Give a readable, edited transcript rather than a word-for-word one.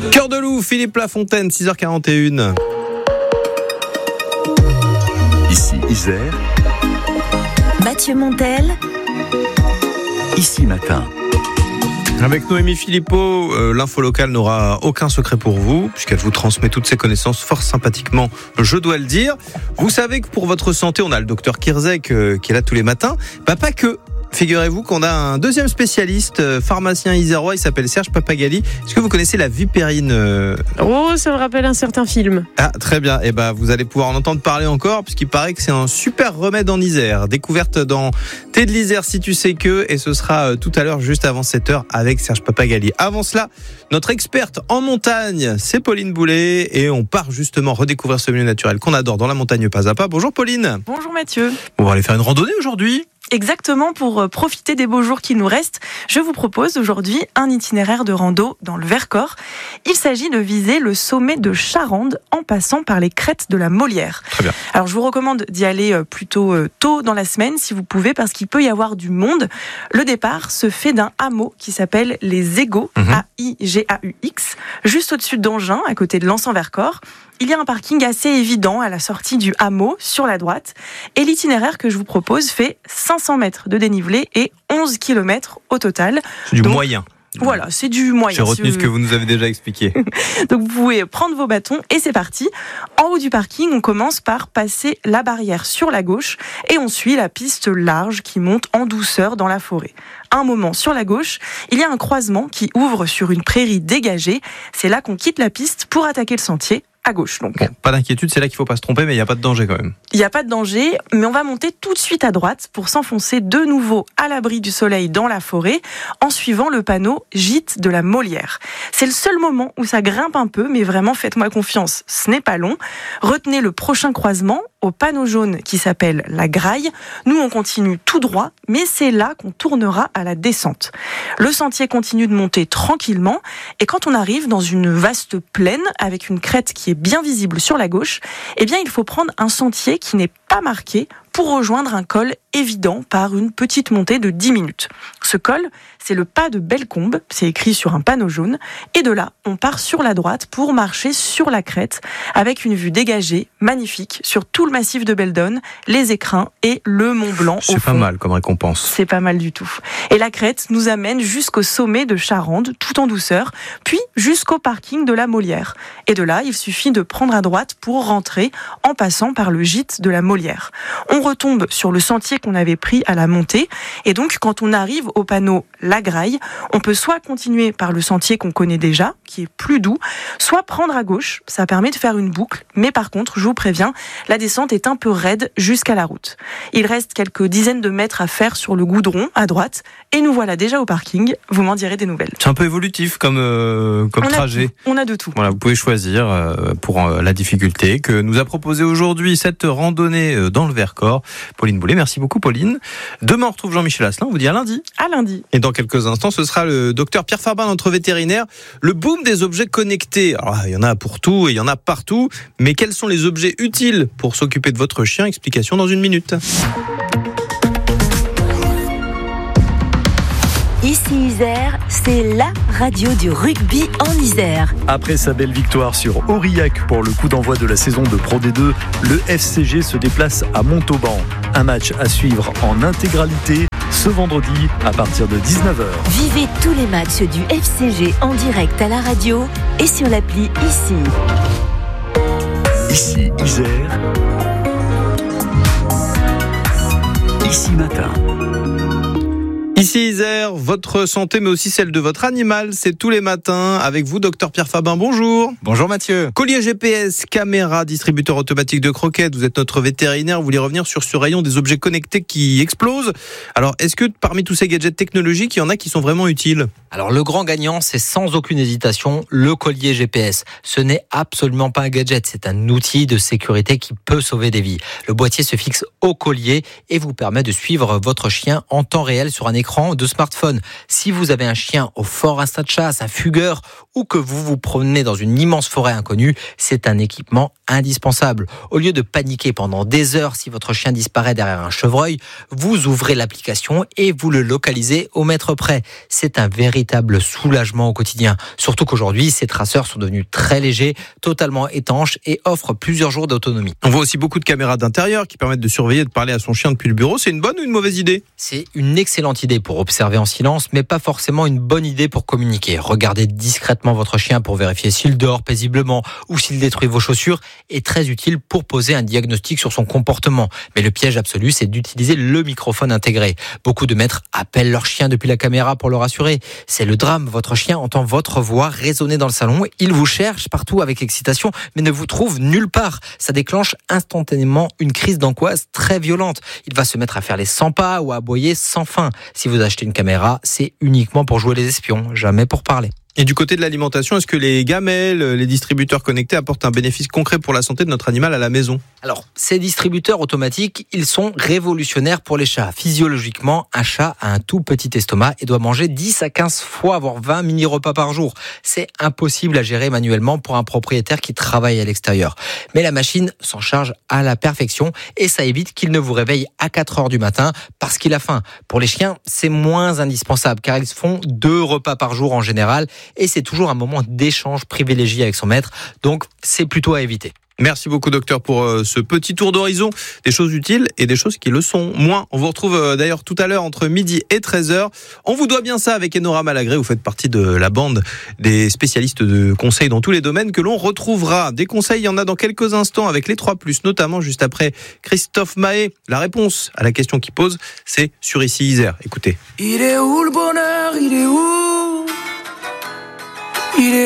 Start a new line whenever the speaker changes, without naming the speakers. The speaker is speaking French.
Cœur de loup, Philippe Lafontaine, 6h41.
Ici Isère.
Mathieu Montel.
Ici Matin.
Avec Noémie Philippot, l'info locale n'aura aucun secret pour vous, puisqu'elle vous transmet toutes ses connaissances fort sympathiquement, je dois le dire. Vous savez que pour votre santé, on a le docteur Kirzek qui est là tous les matins. Pas que. Figurez-vous qu'on a un deuxième spécialiste, pharmacien isérois, il s'appelle Serge Papagali. Est-ce que vous connaissez la vipérine
Oh, ça me rappelle un certain film.
Ah, très bien. Et vous allez pouvoir en entendre parler encore, puisqu'il paraît que c'est un super remède en Isère. Découverte dans Thé de l'Isère si tu sais que, et ce sera tout à l'heure, juste avant 7h, avec Serge Papagali. Avant cela, notre experte en montagne, c'est Pauline Boulet, et on part justement redécouvrir ce milieu naturel qu'on adore dans la montagne pas à pas. Bonjour Pauline.
Bonjour Mathieu.
On va aller faire une randonnée aujourd'hui.
Exactement, pour profiter des beaux jours qui nous restent, je vous propose aujourd'hui un itinéraire de rando dans le Vercors. Il s'agit de viser le sommet de Charande en passant par les crêtes de la Molière.
Très bien.
Alors je vous recommande d'y aller plutôt tôt dans la semaine si vous pouvez, parce qu'il peut y avoir du monde. Le départ se fait d'un hameau qui s'appelle les Aigaux, A-I-G-A-U-X, juste au-dessus d'Angin, à côté de Lens-en-Vercors. Il y a un parking assez évident à la sortie du hameau, sur la droite. Et l'itinéraire que je vous propose fait 500 mètres de dénivelé et 11 km au total.
C'est du moyen.
Voilà, c'est du moyen.
J'ai retenu ce que vous nous avez déjà expliqué.
Donc vous pouvez prendre vos bâtons et c'est parti. En haut du parking, on commence par passer la barrière sur la gauche et on suit la piste large qui monte en douceur dans la forêt. À un moment, sur la gauche, il y a un croisement qui ouvre sur une prairie dégagée. C'est là qu'on quitte la piste pour attaquer le sentier. À gauche, donc.
Bon, pas d'inquiétude, c'est là qu'il faut pas se tromper, mais il n'y a pas de danger quand même.
Il n'y a pas de danger, mais on va monter tout de suite à droite pour s'enfoncer de nouveau à l'abri du soleil dans la forêt en suivant le panneau Gîte de la Molière. C'est le seul moment où ça grimpe un peu, mais vraiment faites-moi confiance, ce n'est pas long. Retenez le prochain croisement au panneau jaune qui s'appelle la Graille. Nous, on continue tout droit, mais c'est là qu'on tournera à la descente. Le sentier continue de monter tranquillement et quand on arrive dans une vaste plaine avec une crête qui est bien visible sur la gauche, eh bien, il faut prendre un sentier qui n'est pas marqué pour rejoindre un col évident par une petite montée de 10 minutes. Ce col, c'est le pas de Bellecombe, c'est écrit sur un panneau jaune, et de là, on part sur la droite pour marcher sur la crête, avec une vue dégagée, magnifique, sur tout le massif de Beldonne, les Écrins et le Mont Blanc.
C'est pas mal comme récompense.
C'est pas mal du tout. Et la crête nous amène jusqu'au sommet de Charande, tout en douceur, puis jusqu'au parking de la Molière. Et de là, il suffit de prendre à droite pour rentrer, en passant par le gîte de la Molière. On retombe sur le sentier qu'on avait pris à la montée, et donc quand on arrive au panneau La Graille, on peut soit continuer par le sentier qu'on connaît déjà, qui est plus doux, soit prendre à gauche, ça permet de faire une boucle, mais par contre, je vous préviens, la descente est un peu raide jusqu'à la route. Il reste quelques dizaines de mètres à faire sur le goudron, à droite, et nous voilà déjà au parking, vous m'en direz des nouvelles.
C'est un peu évolutif comme trajet.
On a de tout.
Voilà, vous pouvez choisir pour la difficulté que nous a proposé aujourd'hui cette randonnée dans le Vercors. Pauline Boulet, merci beaucoup Pauline. Demain on retrouve Jean-Michel Asselin, on vous dit à lundi.
À lundi.
Et dans quelques instants, ce sera le docteur Pierre Farbin, notre vétérinaire. Le boom des objets connectés. Alors, il y en a pour tout et il y en a partout. Mais quels sont les objets utiles pour s'occuper de votre chien? Explication dans une minute.
Ici Isère, c'est la radio du rugby en Isère.
Après sa belle victoire sur Aurillac pour le coup d'envoi de la saison de Pro D2, le FCG se déplace à Montauban. Un match à suivre en intégralité ce vendredi à partir de 19h.
Vivez tous les matchs du FCG en direct à la radio et sur l'appli Ici.
Ici Isère. Ici Matin.
Ici Isère, votre santé mais aussi celle de votre animal, c'est tous les matins avec vous docteur Pierre Farbin, bonjour.
Bonjour Mathieu.
Collier GPS, caméra, distributeur automatique de croquettes, vous êtes notre vétérinaire, vous voulez revenir sur ce rayon des objets connectés qui explosent. Alors est-ce que parmi tous ces gadgets technologiques, il y en a qui sont vraiment utiles?
Alors le grand gagnant, c'est sans aucune hésitation le collier GPS. Ce n'est absolument pas un gadget, c'est un outil de sécurité qui peut sauver des vies. Le boîtier se fixe au collier et vous permet de suivre votre chien en temps réel sur un écran écran de smartphone. Si vous avez un chien au fort instinct de chasse, un fugueur, ou que vous vous promenez dans une immense forêt inconnue, c'est un équipement indispensable. Au lieu de paniquer pendant des heures si votre chien disparaît derrière un chevreuil, vous ouvrez l'application et vous le localisez au mètre près. C'est un véritable soulagement au quotidien. Surtout qu'aujourd'hui, ces traceurs sont devenus très légers, totalement étanches et offrent plusieurs jours d'autonomie.
On voit aussi beaucoup de caméras d'intérieur qui permettent de surveiller et de parler à son chien depuis le bureau. C'est une bonne ou une mauvaise idée ?
C'est une excellente idée pour observer en silence, mais pas forcément une bonne idée pour communiquer. Regardez discrètement votre chien pour vérifier s'il dort paisiblement ou s'il détruit vos chaussures est très utile pour poser un diagnostic sur son comportement. Mais le piège absolu, c'est d'utiliser le microphone intégré. Beaucoup de maîtres appellent leur chien depuis la caméra pour le rassurer. C'est le drame. Votre chien entend votre voix résonner dans le salon. Il vous cherche partout avec excitation, mais ne vous trouve nulle part. Ça déclenche instantanément une crise d'angoisse très violente. Il va se mettre à faire les 100 pas ou à aboyer sans fin. Si vous achetez une caméra, c'est uniquement pour jouer les espions, jamais pour parler.
Et du côté de l'alimentation, est-ce que les gamelles, les distributeurs connectés apportent un bénéfice concret pour la santé de notre animal à la maison ?
Alors, ces distributeurs automatiques, ils sont révolutionnaires pour les chats. Physiologiquement, un chat a un tout petit estomac et doit manger 10 à 15 fois, voire 20 mini-repas par jour. C'est impossible à gérer manuellement pour un propriétaire qui travaille à l'extérieur. Mais la machine s'en charge à la perfection et ça évite qu'il ne vous réveille à 4 heures du matin parce qu'il a faim. Pour les chiens, c'est moins indispensable car ils font 2 repas par jour en général. Et c'est toujours un moment d'échange privilégié avec son maître, donc c'est plutôt à éviter.
Merci beaucoup docteur pour ce petit tour d'horizon, des choses utiles et des choses qui le sont moins. On vous retrouve d'ailleurs tout à l'heure entre midi et 13h. On vous doit bien ça avec Enora Malagré, vous faites partie de la bande des spécialistes de conseils dans tous les domaines que l'on retrouvera. Des conseils, il y en a dans quelques instants avec les 3+, notamment juste après Christophe Mahé. La réponse à la question qu'il pose, c'est sur Ici Isère. Écoutez.
Il est où le bonheur ? Il est où ? Il est où ?